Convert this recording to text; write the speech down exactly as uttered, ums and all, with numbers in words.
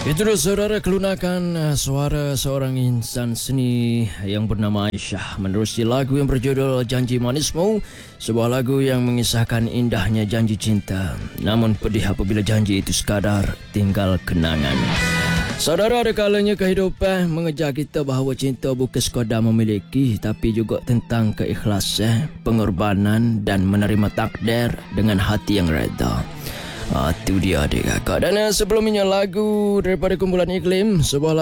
Itu dia saudara kelunakan uh, suara seorang insan seni yang bernama Aisyah menerusi lagu yang berjudul Janji Manismu, sebuah lagu yang mengisahkan indahnya janji cinta, namun pedih apabila janji itu sekadar tinggal kenangan. Saudara, ada kalanya kehidupan mengejar kita bahawa cinta bukan sekadar memiliki, tapi juga tentang keikhlasan, pengorbanan dan menerima takdir dengan hati yang reda. Ah, itu dia adik kakak. Dan uh, sebelumnya lagu daripada kumpulan Iklim, sebuah